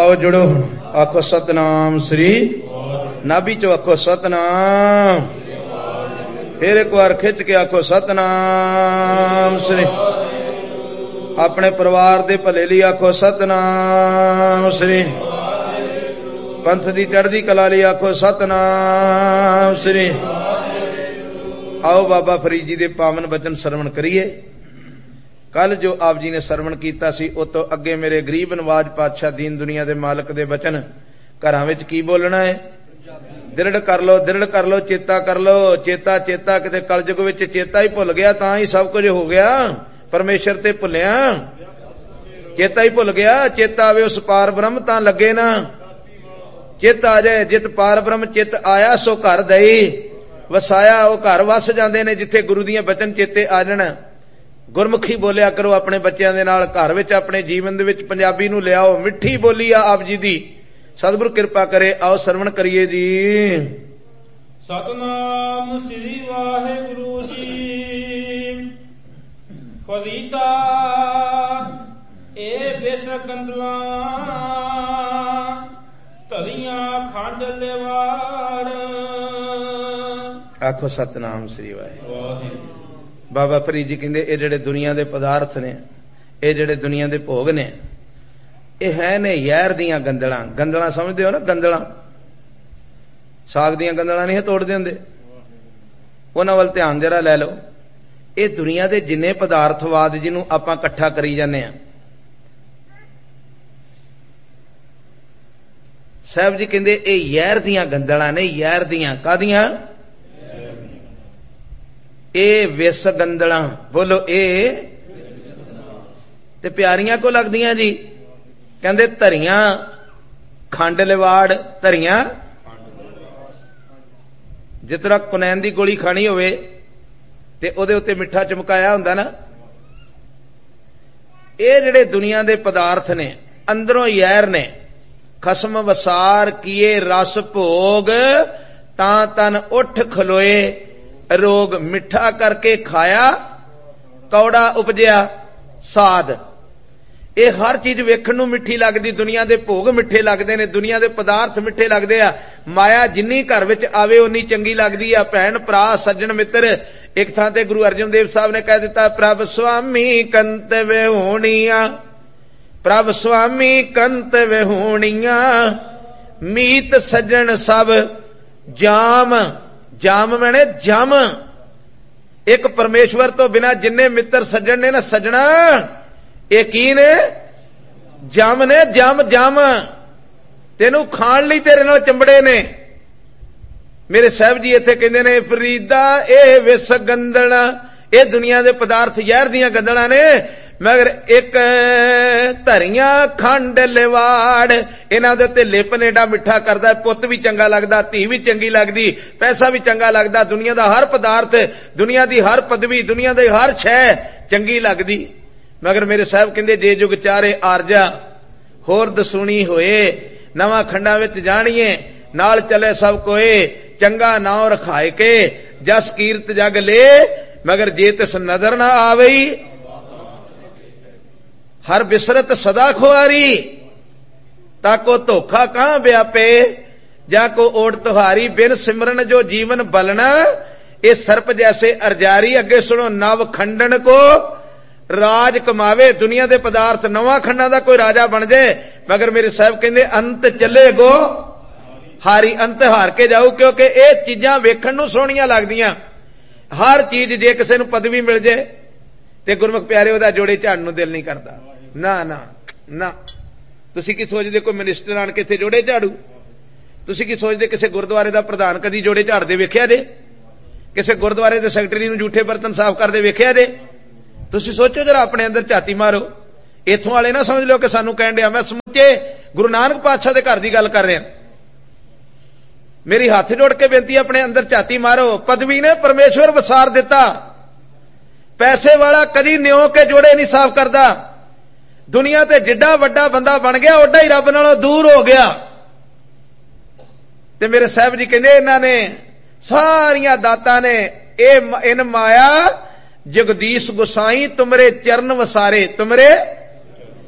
आओ जुड़ो, आखो सतनाम श्री, नाभि चो आखो सतनाम, फिर एक बार खिंच के आखो सतनाम श्री, अपने परिवार दे भले लिए आखो सतनाम श्री, पंथ दी चढ़दी कला लिए आखो सतनाम श्री। आओ बाबा फरीद जी दे पावन बचन सरवण करिए। कल जो आप जी ने सरवण कीता सी उस तो अगे मेरे गरीब नवाज पातशाह दीन दुनिया दे मालक दे बचन घरां विच की बोलना है? दृढ़ कर लो, दृढ़ कर लो, चेता कर लो, चेता चेता। किते कलयुग विच चेता ही भुल गया तां ही सब कुछ हो गया, परमेश्वर ते भुलिया, चेता ही भुल गया। चेता आवे उस पार ब्रह्म तां लगे ना, चित आ जाए जित पार ब्रह्म चित आया सो घर दई वसाया। वो घर वस जांदे ने जिथे गुरु दीयां बचन चेते आ जाण। गुरमुखी बोलिया करो अपने बच्चों के नाल, घर विच अपने जीवन दे विच पंजाबी नूं लियाओ। मिठी बोली आ आप जी दी, सतगुरु किरपा करे। आओ सरवण करिए जी। सतनाम श्री वाहिगुरु जी। फरीदा ए बेसकंदला धरियां खंड लेवाड़। आखो सतनाम श्री वाहिगुरु। बाबा फरीद जी कहंदे ये जिहड़े दुनिया दे पदार्थ ने, ये जिहड़े दुनिया दे भोग ने, ये है ने यैर दियां गंदलां। गंदलां समझदे हो ना? गंदलां साग दियां गंदलां नहीं तोड़दे हुंदे, उन्हां वल ध्यान जरा लै लो। ये दुनिया दे जिन्ने पदार्थवाद जिन्हों आपां इकट्ठा करी जाने आ, साहब जी कहंदे ये यैर दियां गंदलां ने। यैर दियां कादियां? ए विस गंदलां। बोलो ए ते प्यारियां को लगदियां जी। कहंदे धरियां खंड लिवाड़। धरियां जिस तरह कुनैन दी गोली खानी होवे ते ओदे उत्ते मिठा चमकाया हुंदा ना, ये जिहड़े दुनिया दे पदार्थ ने अंदरों यैर ने। खसम वसार किए रस भोग, तां तन उठ खलोए रोग। मिठा करके खाया कौड़ा उपजिया साध। ये हर चीज वेखण नूं मिठी लगदी। दुनिया दे भोग मिठे लगदे ने, दुनिया दे पदार्थ मिठे लगदे आ। माया जिन्नी घर विच आवे उन्नी चंगी लगदी आ। भैण भरा सज्जण मित्र, एक थां ते गुरु अर्जन देव साहब ने कह दिता, प्रभ स्वामी कंत विहूणिया, प्रभ स्वामी कंत विहूणिया, मीत सज्जण सब जाम। जाम मैंने जम। एक परमेश्वर तो बिना जिन्ने मित्र सज्जन ने ना सजना, ये की ने? जम ने। जम जम तेनू खाण लई तेरे नाल चंबड़े ने। मेरे साहब जी इत्थे कहंदे ने, फरीदा ए विस गंदला। ये दुनिया दे पदार्थ यैर दियां गंदलां ने, मगर एक धरियां खंड लिवाड़। इन्हां दे उत्ते लेपन एडा मिठा करदा, पुत्त भी चंगा लगदा, धी भी चंगी लगदी, पैसा भी चंगा लगदा, दुनिया दा हर पदार्थ, दुनिया दी हर पदवी, दुनिया दी हर शै चंगी लगदी। मगर मेरे साहब कहंदे जे जुग चारे आरजा होर दसूनी होए, नवां खंडां विच जाणीए नाल चले सब कोए। चंगा नाम रखाए के जस कीरत जग ले, मगर जे तिस नजर ना आवई हर बिसरत सदा खुआरी। ताको धोखा कहां व्यापे, जाको ओढ़ तुहारी। बिन सिमरन जो जीवन बलना, ये सर्प जैसे अर्जारी। अगे सुनो, नव खंडन को राज कमावे। दुनिया दे पदार्थ नवां खंडा दा कोई राजा बन जाए, मगर मेरे साहब कहंदे अंत चले गो हारी। अंत हार के जाऊ, क्योंकि ये चीजां वेखण नूं सोहणियां लगदियां। हर चीज जे किसी नूं पदवी मिल जाए ते गुरमुख प्यारे ओहदा जोड़े झाड़न नूं दिल नहीं करदा। ना ना ना। तुसीं की सोचदे कोई मिनिस्टर आण के इत्थे जोड़े झाड़ू? तुसीं की सोचदे किसी गुरुद्वारे दा प्रधान कदी जोड़े झाड़दे वेखिया जे? किसी गुरुद्वारे दे सैकटरी नूं जूठे बर्तन साफ करदे वेखिया जे? तुसीं सोचो जरा, अपने अंदर झाती मारो। इत्थों वाले ना समझ लो कि सानूं कहण दिया। मैं समुचे गुरु नानक पातशाह दे घर दी गल कर रहा। मेरी हाथ जोड़ के बेनती, अपने अंदर झाती मारो। पदवी ने परमेश्वर वसार दिता। पैसे वाला कदी न्यों के जोड़े नहीं साफ करदा। दुनिया ते जिड्डा वड्डा बंदा बन गया, ओडा ही रब नालों दूर हो गया। ते मेरे साहब जी कहंदे इन्हां ने सारियां दातां ने इन माया जगदीश गोसाई तुमरे चरण वसारे। तुमरे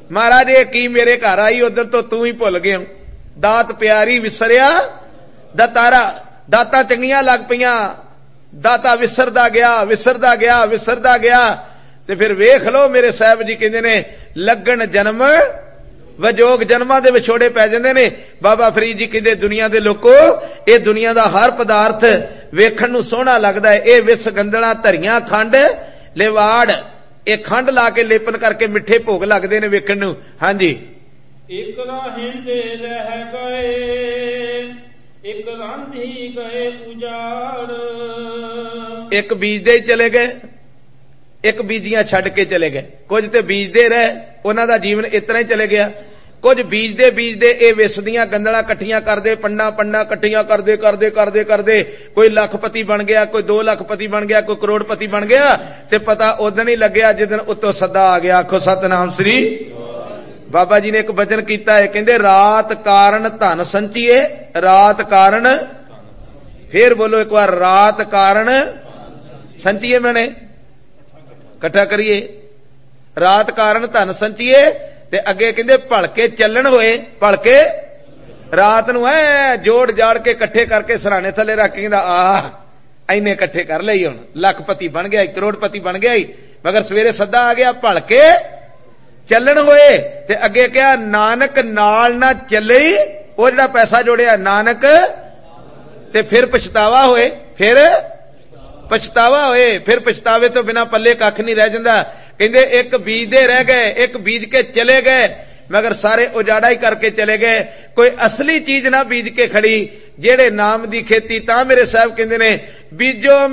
महाराज ये की मेरे घर आई उधर तो तू ही भुल गया, दात प्यारी विसरिया दातारा, दातां चंगियां लग पईयां, दाता विसरदा गया विसरदा गया विसरदा गया। ते फिर वेख लो मेरे साहब जी कहंदे ने लगन जन्म वजोग जन्मां दे विछोड़े पै जांदे ने। बाबा फरीद जी कहंदे दुनिया दे लोको ये दुनिया दा हर पदार्थ वेखण नूं सोहना लगदा है, ये विस गंदला धरियां खंड लेवाड़, ये खंड ला के लेपन करके मिठे भोग लगदे ने वेखण नूं। हां जी एक राहिंदे रह गए एक रांधी गए उजाड़, एक बीजदे ही चले गए एक बीजियां छड्ड के चले गए, कुछ ते बीजदे रहे उन्हां दा जीवन इतना ही चले गया, कुछ बीजदे बीजदे ये विसदियां गंदला कट्ठियां करदे पंडा पंडा कट्ठियां करदे करदे करदे करदे कोई लखपति बन गया, कोई 2 लखपति बन गया, कोई करोड़पति बन गया, ते पता उदन ही लग्या जिदन उत्तों सदा आ गया। आखो सतनाम श्री। बाबा जी ने एक वचन कीता है, कहंदे रात कारण धन संचिए, रात कारण, फिर बोलो एक बार, रात कारण संचिए, मैंने इकट्ठा करिए, रात कारण धन संचिए, ते अगे कहंदे भलके चलन होए, भलके रात नूं ऐ जोड़ जाड़ के इकट्ठे करके सराने थले रख के कहंदा आ इन्ने इकट्ठे कर लई, हुण लखपति बन गया, करोड़पति बन गया, मगर सवेरे सदा आ गया भलके चलन होए। ते अगे क्या नानक नाल ना चले, वो जिहड़ा पैसा जोड़िया नानक, ते फिर पछतावा होए, फिर पछतावा होए, फिर पछतावे तो बिना पल्ले कख नहीं रह जांदा। कहंदे एक बीजदे रह गए एक बीज के चले गए, मगर सारे उजाड़ा ही करके चले गए, कोई असली चीज ना बीज के खड़ी, जेड़े नाम दी खेती। तां मेरे साहब कहंदे ने बीजो